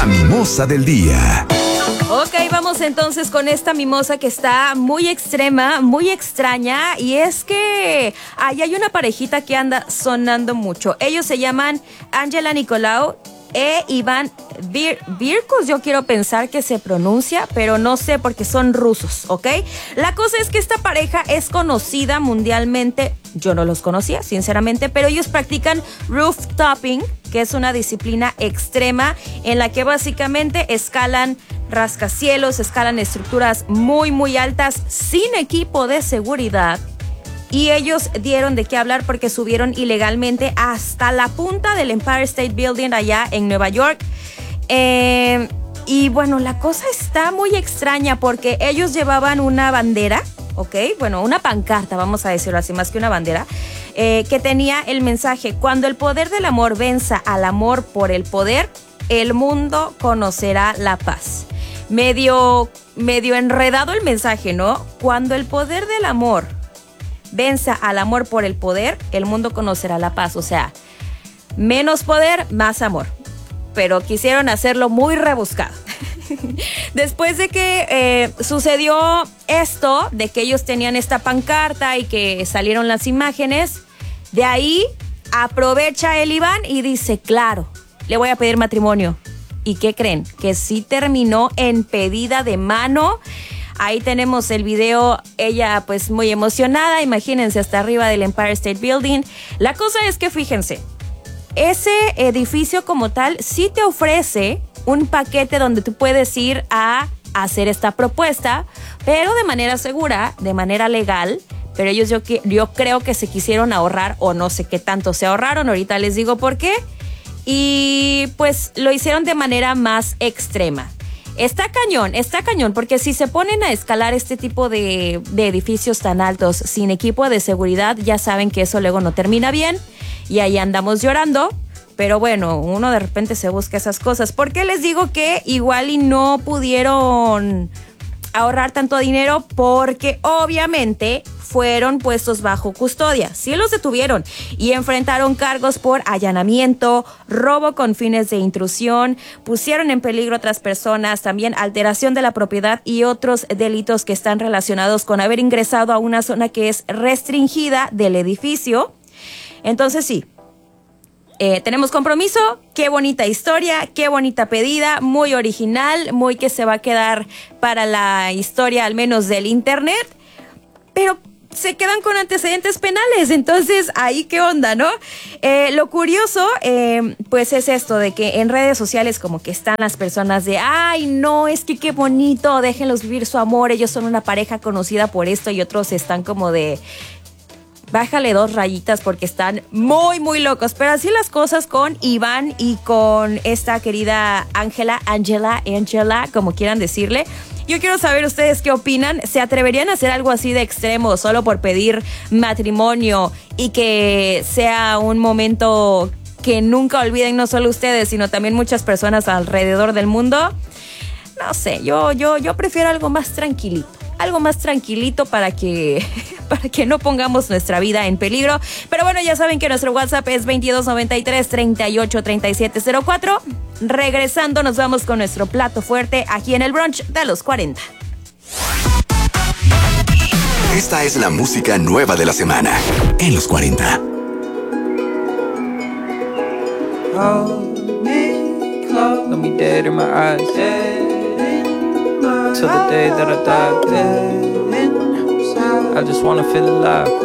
La mimosa del día. Ok, vamos entonces con esta mimosa que está muy extrema, muy extraña. Y es que ahí hay una parejita que anda sonando mucho. Ellos se llaman Angela Nicolau e Iván Virkus, yo quiero pensar que se pronuncia, pero no sé porque son rusos, ¿ok? La cosa es que esta pareja es conocida mundialmente. Yo no los conocía, sinceramente, pero ellos practican rooftopping, que es una disciplina extrema en la que básicamente escalan rascacielos, escalan estructuras muy, muy altas sin equipo de seguridad. Y ellos dieron de qué hablar porque subieron ilegalmente hasta la punta del Empire State Building allá en Nueva York. Y bueno, la cosa está muy extraña porque ellos llevaban una bandera, ¿ok? Bueno, una pancarta, vamos a decirlo así, más que una bandera, que tenía el mensaje: cuando el poder del amor venza al amor por el poder, el mundo conocerá la paz. Medio enredado el mensaje, ¿no? Cuando el poder del amor venza al amor por el poder, el mundo conocerá la paz. O sea, menos poder, más amor. Pero quisieron hacerlo muy rebuscado. Después de que sucedió esto, de que ellos tenían esta pancarta y que salieron las imágenes, de ahí aprovecha el Iván y dice: claro, le voy a pedir matrimonio. ¿Y qué creen? Que sí terminó en pedida de mano. Ahí tenemos el video, ella pues muy emocionada, imagínense, hasta arriba del Empire State Building. La cosa es que fíjense, ese edificio como tal sí te ofrece un paquete donde tú puedes ir a hacer esta propuesta, pero de manera segura, de manera legal. Pero ellos yo creo que se quisieron ahorrar, o no sé qué tanto se ahorraron, ahorita les digo por qué. Y pues lo hicieron de manera más extrema. Está cañón, porque si se ponen a escalar este tipo de edificios tan altos sin equipo de seguridad, ya saben que eso luego no termina bien y ahí andamos llorando. Pero bueno, uno de repente se busca esas cosas. ¿Por qué les digo que igual y no pudieron ahorrar tanto dinero? Porque obviamente fueron puestos bajo custodia. Sí los detuvieron y enfrentaron cargos por allanamiento, robo con fines de intrusión, pusieron en peligro a otras personas, también alteración de la propiedad y otros delitos que están relacionados con haber ingresado a una zona que es restringida del edificio. Entonces sí, tenemos compromiso. Qué bonita historia, qué bonita pedida, muy original, muy que se va a quedar para la historia al menos del internet, pero se quedan con antecedentes penales. Entonces, ahí qué onda, ¿no? Lo curioso, pues es esto de que en redes sociales como que están las personas de: ay, no, es que qué bonito, déjenlos vivir su amor, ellos son una pareja conocida por esto. Y otros están como de: bájale 2 rayitas porque están muy, muy locos. Pero así las cosas con Iván y con esta querida Angela, como quieran decirle. Yo quiero saber ustedes qué opinan. ¿Se atreverían a hacer algo así de extremo solo por pedir matrimonio y que sea un momento que nunca olviden, no solo ustedes, sino también muchas personas alrededor del mundo? No sé, yo prefiero algo más tranquilito. Algo más tranquilito para que no pongamos nuestra vida en peligro. Pero bueno, ya saben que nuestro WhatsApp es 2293-383704. Regresando, nos vamos con nuestro plato fuerte aquí en el brunch de los 40. Esta es la música nueva de la semana en los 40. Hold me close, let me dead in my eyes, till the day that I die. I just wanna feel alive.